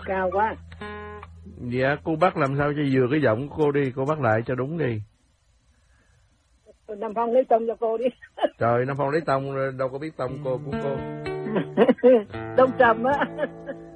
cao quá. Dạ, cô bắt làm sao cho vừa cái giọng của cô đi, cô bắt lại cho đúng đi. Nam Phong lấy tông cho cô đi. Trời, Nam Phong lấy tông, đâu có biết tông cô của cô. Tông trầm á.